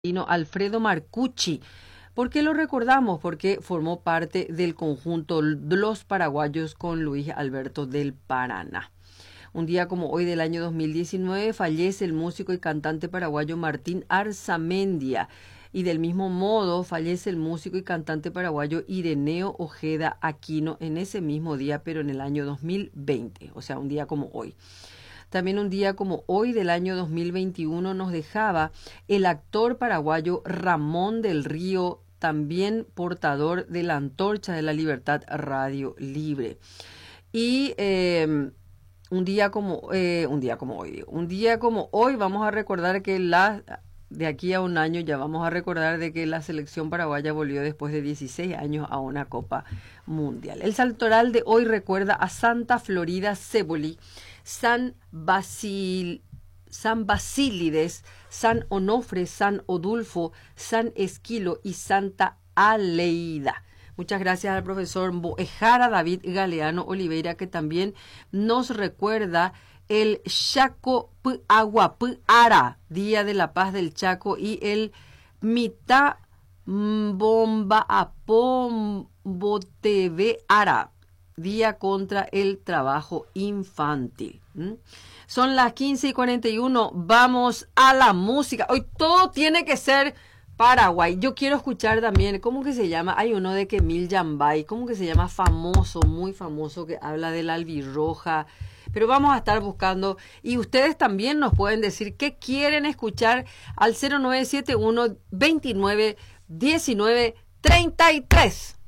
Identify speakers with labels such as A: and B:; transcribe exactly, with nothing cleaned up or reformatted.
A: Alfredo Marcucci. ¿Por qué lo recordamos? Porque formó parte del conjunto Los Paraguayos con Luis Alberto del Paraná. Un día como hoy del año dos mil diecinueve fallece el músico y cantante paraguayo Martín Arzamendia. Y del mismo modo fallece el músico y cantante paraguayo Ireneo Ojeda Aquino en ese mismo día, pero en el año dos mil veinte, o sea, un día como hoy. También un día como hoy del año dos mil veintiuno nos dejaba el actor paraguayo Ramón del Río, también portador de la Antorcha de la Libertad Radio Libre. Y eh, un día como eh, un día como hoy, un día como hoy vamos a recordar que la de aquí a un año ya vamos a recordar de que la selección paraguaya volvió después de dieciséis años a una Copa Mundial. El santoral de hoy recuerda a Santa Florida Ceboli, San Basil, San Basílides, San Onofre, San Odulfo, San Esquilo y Santa Aleida. Muchas gracias al profesor Boejara David Galeano Oliveira, que también nos recuerda el Chaco Agua Ara, Día de la Paz del Chaco, y el Mitad Bomba Apombo-T V Ara, Día contra el Trabajo Infantil. ¿Mm? Son las quince y cuarenta y uno, vamos a la música. Hoy todo tiene que ser Paraguay. Yo quiero escuchar también, ¿cómo que se llama? Hay uno de Kemil Yambay, ¿cómo que se llama? Famoso, muy famoso, que habla de la albirroja. Pero vamos a estar buscando, y ustedes también nos pueden decir qué quieren escuchar al cero nueve siete uno, veintinueve, diecinueve, treinta y tres.